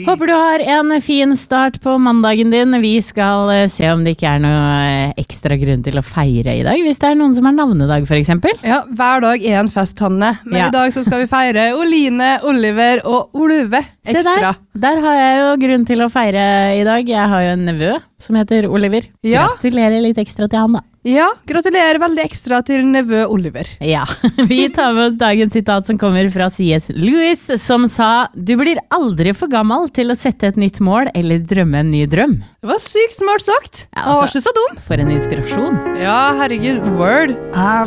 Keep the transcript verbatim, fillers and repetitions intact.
Håper du har en fin start på mandagen din. Vi skal eh, se om det ikke er noe eh, ekstra grunn til å feire i dag. Hvis det er noen som har navnedag, for eksempel. Ja, hver dag er en fest, Hanne. Men Ja. i dag så skal vi feire Oline, Oliver og Olve Se ekstra. der, der har jeg jo grunn til å feire i dag. Jeg har jo en nevø som heter Oliver. Ja. Gratulerer litt ekstra til han da. Ja, gratulerer veldig ekstra til nevø Oliver. Ja, vi tar med oss dagens sitat som kommer fra C S Lewis, som sa: Du blir aldri for gammel til å sette et nytt mål eller drømme en ny drøm. Det var sykt smart sagt. Ja, Han var altså- ikke så dum. For en inspirasjon. Ja, herregud, word.